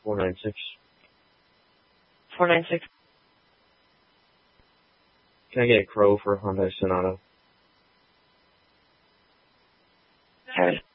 496. 496. Can I get a Crow for Hyundai Sonata? Have it.